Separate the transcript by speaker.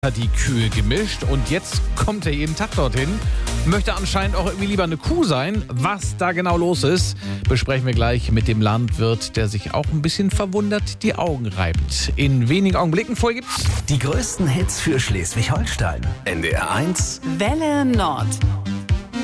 Speaker 1: Hat die Kühe gemischt und jetzt kommt er jeden Tag dorthin. Möchte anscheinend auch irgendwie lieber eine Kuh sein. Was da genau los ist, besprechen wir gleich mit dem Landwirt, der sich auch ein bisschen verwundert die Augen reibt. In wenigen Augenblicken gibt's
Speaker 2: die größten Hits für Schleswig-Holstein. NDR 1
Speaker 3: Welle Nord.